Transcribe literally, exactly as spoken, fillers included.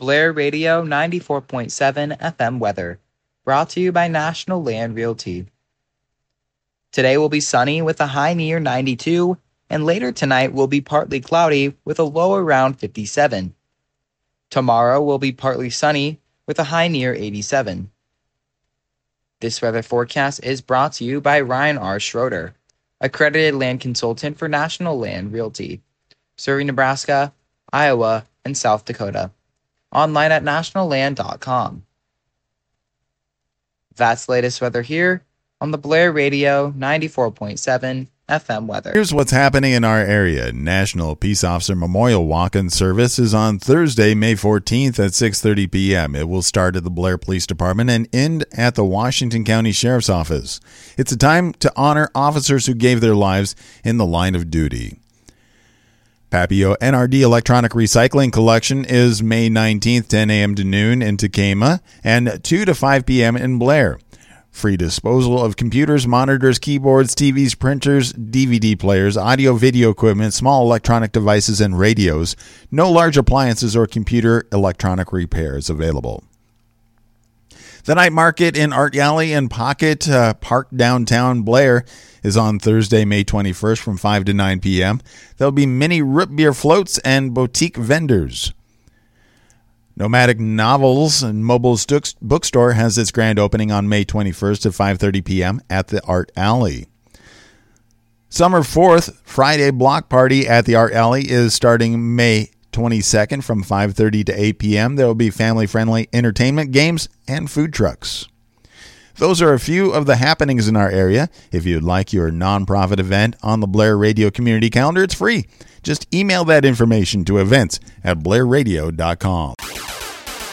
Blair Radio ninety-four point seven F M weather, brought to you by National Land Realty. Today will be sunny with a high near ninety-two, and later tonight will be partly cloudy with a low around fifty-seven. Tomorrow will be partly sunny with a high near eighty-seven. This weather forecast is brought to you by Ryan R. Schroeder, accredited land consultant for National Land Realty, serving Nebraska, Iowa, and South Dakota. Online at national land dot com. That's the latest weather here on the Blair Radio ninety-four point seven F M weather. Here's what's happening in our area. National Peace Officer Memorial Walk-in service is on Thursday, May fourteenth at six thirty p.m. It will start at the Blair Police Department and end at the Washington County Sheriff's Office. It's a time to honor officers who gave their lives in the line of duty. Papio N R D Electronic Recycling Collection is May nineteenth, ten a.m. to noon in Tacoma and two to five p.m. in Blair. Free disposal of computers, monitors, keyboards, T Vs, printers, D V D players, audio-video equipment, small electronic devices, and radios. No large appliances or computer electronic repairs available. The night market in Art Alley and Pocket uh, Park downtown Blair is on Thursday, May twenty-first from five to nine p.m. There'll be mini root beer floats and boutique vendors. Nomadic Novels and Mobile Stooks Bookstore has its grand opening on May twenty-first at five thirty p.m. at the Art Alley. Summer fourth Friday block party at the Art Alley is starting May twenty-second from five thirty to eight p.m. There will be family-friendly entertainment, games, and food trucks. Those are a few of the happenings in our area. If you'd like your nonprofit event on the Blair Radio community calendar, it's free. Just email that information to events at blair radio dot com.